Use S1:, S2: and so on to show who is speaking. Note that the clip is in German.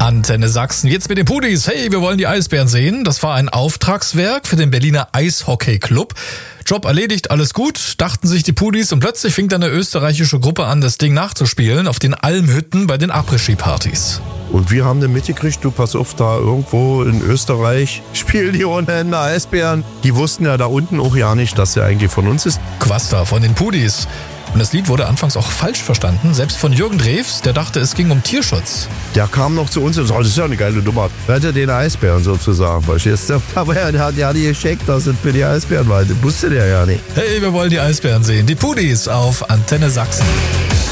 S1: Antenne Sachsen, jetzt mit den Pudis. Hey, wir wollen die Eisbären sehen. Das war ein Auftragswerk für den Berliner Eishockey-Club. Job erledigt, alles gut, dachten sich die Pudis und plötzlich fing dann eine österreichische Gruppe an, das Ding nachzuspielen auf den Almhütten bei den Après-Ski-Partys.
S2: Und wir haben dann mitgekriegt, du pass auf, da irgendwo in Österreich spielen die ohne Ende Eisbären. Die wussten ja da unten auch ja nicht, dass der eigentlich von uns ist.
S1: Quasta von den Pudis. Und das Lied wurde anfangs auch falsch verstanden, selbst von Jürgen Drews, der dachte, es ging um Tierschutz.
S2: Der kam noch zu uns und sagte, das ist ja eine geile Nummer. Rette den Eisbären sozusagen, verstehst du? Aber er hat ja nicht gescheckt, dass es für die Eisbären war. Das wusste der ja nicht.
S1: Hey, wir wollen die Eisbären sehen. Die Pudis auf Antenne Sachsen.